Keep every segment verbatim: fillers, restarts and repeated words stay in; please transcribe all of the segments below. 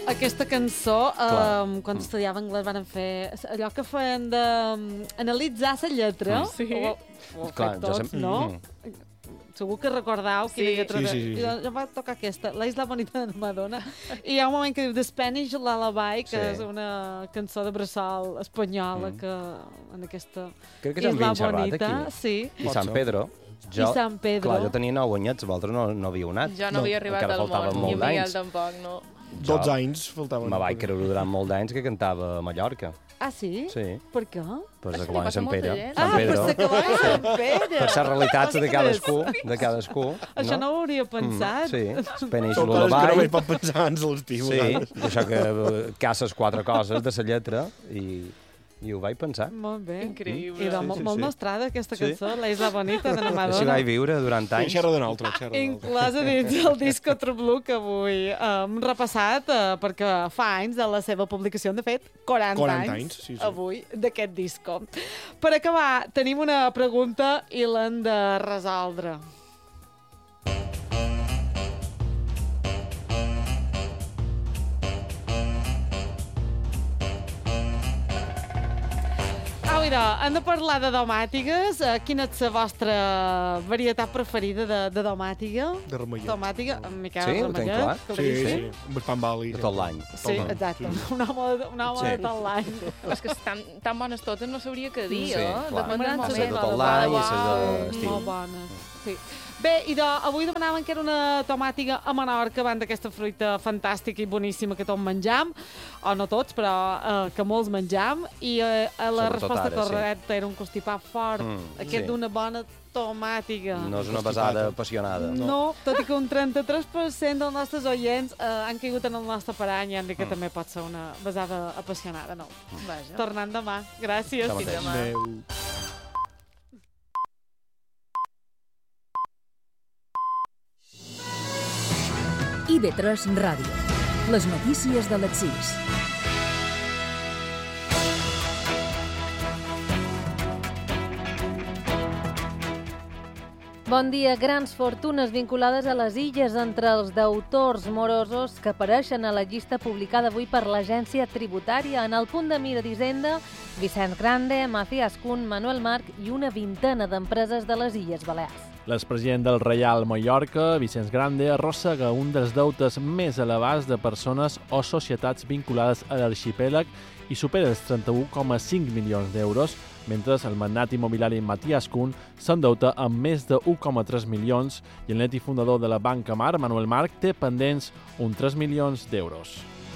Aquesta cançó, um, quan estudiava anglès, van fer allò que feien d'analitzar la lletra. Sí. O, o Clar, tots, jo sem- no? Mm. Segur que recordeu quina Sí. lletra Sí, de... sí, sí, sí. I jo va tocar aquesta, La Isla Bonita de Madonna. I hi ha un moment que diu The Spanish Lullaby, que Sí. és una cançó de bressol espanyola Mm. que en aquesta Crec que ja Isla m'havien xerrat Bonita, aquí. sí. I Pot Sant ser. Pedro. Jo, I Sant Pedro. Clar, jo tenia nou anyets, vosaltres no, no havíeu anat. Jo no, No, havia arribat encara al faltaven món, molt i en Miguel d'anys. tampoc, no. dotze anys faltaven. Me vaig creure durant molt d'anys que cantava a Mallorca. Ah, sí? Sí. Per què? Per Això la li Colònia passa Sant a molta Pere. gent. Sant Ah, per Pedro. ser que va a Sant Pere. Per ser realitats de cadascú. De cadascú. Això no ho hauria pensat. Sí. Spanish Són coses que només Lullaby. pot pensar en l'estiu. Sí, d'això que eh, caces quatre coses de la lletra i, i ho vaig pensar. Molt bé. Increïble. I de Sí, molt, sí, molt sí. nostrada, aquesta Sí. cançó, La Isla Bonita de la Així Madonna. vaig viure durant Sí, anys. xerra d'un altre, xerra d'un altre. Inclosa dins del disco True Blue que avui hem repassat eh, perquè fa anys de la seva publicació, de fet, quaranta, quaranta anys, anys, sí, sí. avui d'aquest disco. Per acabar, tenim una pregunta i l'hem de resoldre. Au, idò, hem de parlar de domàtigues. Eh, Quina és la vostra varietat preferida de, de domàtiga? De remellet. Domàtiga, en Miquel Sí, ho tenc Remellet. clar. que Sí, li- sí, amb el pan bali. De tot l'any. Sí, Tot l'any. exacte. Sí. Un home, de- un home Sí. de tot l'any. És que estan tan bones totes, no sabria què dir, Sí, eh? clar. Depèn del M'agraden moment. ser de tot de l'any i qual- ser de- estiu. Molt bones. Sí. Bé, i de, avui demanaven que era una tomàtiga a Menorca, van d'aquesta fruita fantàstica i boníssima que tots menjam, o no tots, però eh, que molts menjam, i eh, la Sobretot resposta ara, sí. correcta era un constipat fort, Mm, aquest sí. d'una bona tomàtiga. No és una basada apassionada. No. no, tot i que un trenta-tres per cent dels nostres oients eh, han caigut en el nostre parany i han dit que Mm. també pot ser una basada apassionada. No. Vaja. Tornant demà. Gràcies. Això Fins mateix. demà. Adéu. I V tres Ràdio. Les notícies de les sis. Bon dia. Grans fortunes vinculades a les illes entre els deutors morosos que apareixen a la llista publicada avui per l'Agència Tributària. En el punt de mira d'Hisenda, Vicenç Grande, Macías Kun, Manuel Marc i una vintena d'empreses de les Illes Balears. L'expresident del Reial Mallorca, Vicenç Grande, arrossega un dels deutes més elevats de persones o societats vinculades a l'arxipèlag i supera els trenta-un coma cinc milions d'euros, mentre el magnat immobiliari Matías Kun s'endeuta amb més de un coma tres milions i el net i fundador de la Banca Mar, Manuel Marc, té pendents uns tres milions d'euros.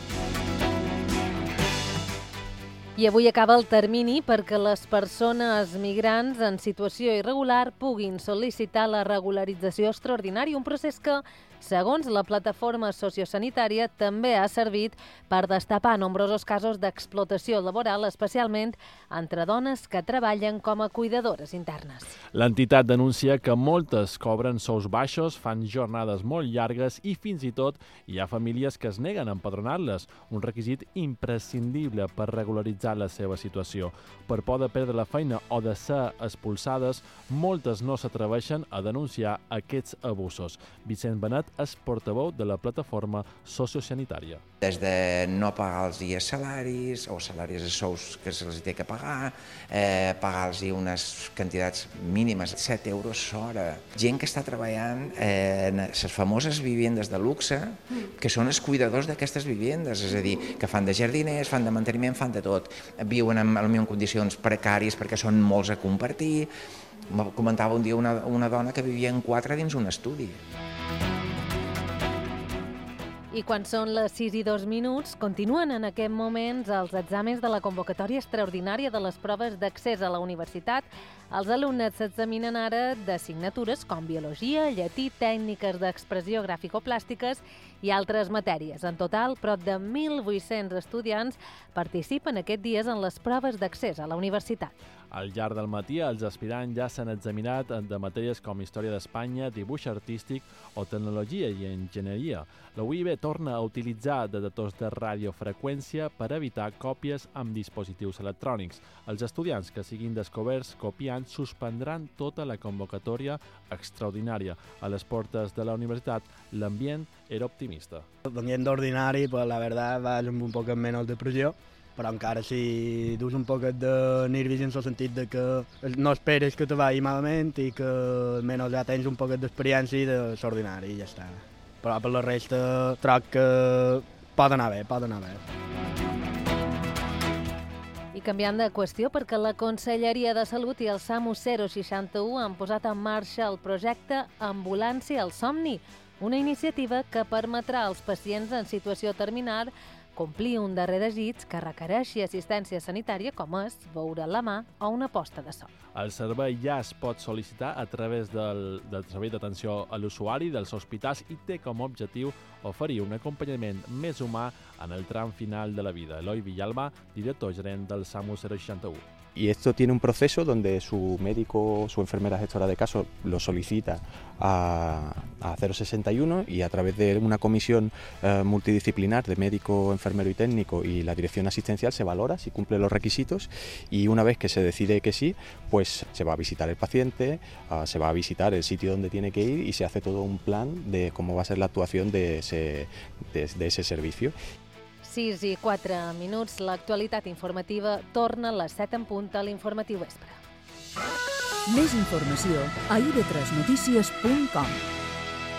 I avui acaba el termini perquè les persones migrants en situació irregular puguin sol·licitar la regularització extraordinària, un procés que, segons la plataforma sociosanitària, també ha servit per destapar nombrosos casos d'explotació laboral, especialment entre dones que treballen com a cuidadores internes. L'entitat denuncia que moltes cobren sous baixos, fan jornades molt llargues i fins i tot hi ha famílies que es neguen a empadronar-les, un requisit imprescindible per regularitzar la seva situació. Per por de perdre la feina o de ser expulsades, moltes no s'atreveixen a denunciar aquests abusos. Vicent Benet és portaveu de la plataforma sociosanitària. Des de no pagar els dies salaris o salaris de sous que se'ls té que pagar, eh, pagar-los unes quantitats mínimes, set euros hora. Gent que està treballant eh, en les famoses vivendes de luxe, que són els cuidadors d'aquestes vivendes, és a dir, que fan de jardiners, fan de manteniment, fan de tot. Viuen en, en condicions precàries perquè són molts a compartir. Me comentava un dia una, una dona que vivia en quatre dins un estudi. I quan són les sis i dos minuts, continuen en aquest moment els exàmens de la convocatòria extraordinària de les proves d'accés a la universitat. Els alumnes s'examinen ara d'assignatures com biologia, llatí, tècniques d'expressió gràfico-plàstiques i altres matèries. En total, prop de mil vuit-cents estudiants participen aquests dies en les proves d'accés a la universitat. Al llarg del matí, els aspirants ja s'han examinat de matèries com Història d'Espanya, Dibuix Artístic o Tecnologia i Enginyeria. La U I B torna a utilitzar detectors de radiofreqüència per evitar còpies amb dispositius electrònics. Els estudiants que siguin descoberts copiant suspendran tota la convocatòria extraordinària. A les portes de la universitat, l'ambient era optimista. Venint d'ordinari, pues la verdad vas amb un poc menys de pressió, però encara si dus un poc de nervis en el sentit de que no esperes que te vagi malament i que almenys ja tens un poc d'experiència de l'ordinari i ja està. Però per la resta troc que pot anar bé, pot anar bé. I canviant de qüestió, perquè la Conselleria de Salut i el SAMU zero seixanta u han posat en marxa el projecte Ambulància al Somni, una iniciativa que permetrà als pacients en situació terminal complir un darrer desig que requereixi assistència sanitària, com és veure la mà o una posta de sol. El servei ja es pot sol·licitar a través del, del servei d'atenció a l'usuari dels hospitals i té com a objectiu oferir un acompanyament més humà en el tram final de la vida. Eloi Villalba, director gerent del SAMU zero seixanta u. Y esto tiene un proceso donde su médico, su enfermera gestora de caso lo solicita a, a cero sesenta y uno y a través de una comisión eh, multidisciplinar de médico, enfermero y técnico y la dirección asistencial se valora si cumple los requisitos y una vez que se decide que sí, pues se va a visitar el paciente, uh, se va a visitar el sitio donde tiene que ir y se hace todo un plan de cómo va a ser la actuación de ese, de, de ese servicio. sis i quatre minuts, l'actualitat informativa torna a les set en punt a l'Informatiu Vespre. Més informació a i ve tres notícies punt com.